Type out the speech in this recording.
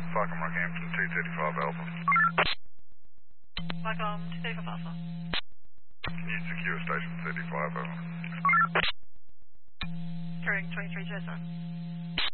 Falcon Rockhampton 235 Alpha. Falcon 235 Alpha. Can you secure station 35 Alpha? Carrying 23 Jason.